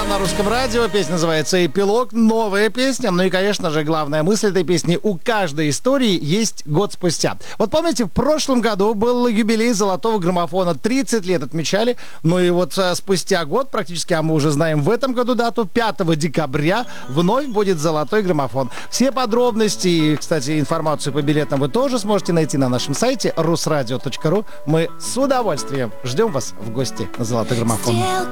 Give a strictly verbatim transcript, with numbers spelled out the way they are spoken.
на Русском радио. Песня называется «Эпилог». Новая песня. Ну и, конечно же, главная мысль этой песни: у каждой истории есть год спустя. Вот помните, в прошлом году был юбилей золотого граммофона. тридцать лет отмечали. Ну и вот а, спустя год, практически, а мы уже знаем в этом году дату, пятого декабря, вновь будет золотой граммофон. Все подробности и, кстати, информацию по билетам вы тоже сможете найти на нашем сайте русрадио точка ру. Мы с удовольствием ждем вас в гости на золотой граммофон.